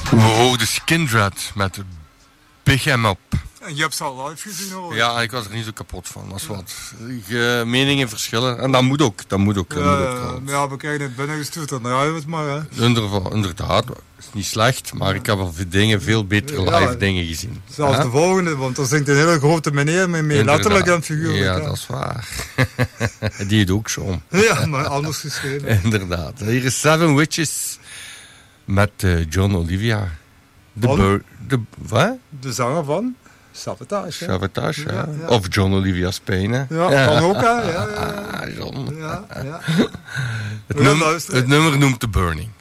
We hoorden Skindred met Big Em Up. En je hebt ze al live gezien hoor. Ja, ik was er niet zo kapot van. Dat is wat. Meningen verschillen. En dat moet ook. Ja, we krijgen het binnengestuurd en dan het maar. Hè. Inderdaad. Het is niet slecht, maar ik heb al veel betere live dingen gezien. Zelfs de volgende, want er zingt een hele grote meneer mee letterlijk en figuurlijk. Ja, dat is waar. Die het ook zo. Ja, maar anders geschreven. Inderdaad. Hier is Seven Witches met John Olivia. Wat? De zanger van Savatage. Savatage, ja. Of John Olivia Spain, hè. Ja, kan ook, hè. Ja. John. Ja. Het nummer noemt The Burning.